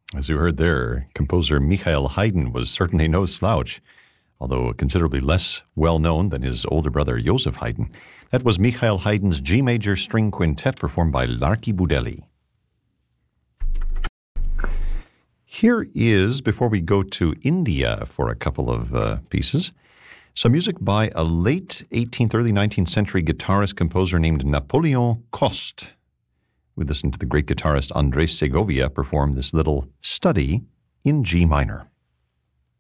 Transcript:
As you heard there, composer Michael Haydn was certainly no slouch, although considerably less well-known than his older brother Joseph Haydn. That was Michael Haydn's G major string quintet performed by Larky Budelli. Here is, before we go to India for a couple of pieces, some music by a late 18th, early 19th century guitarist-composer named Napoleon Coste. We listened to the great guitarist Andres Segovia perform this little study in G minor.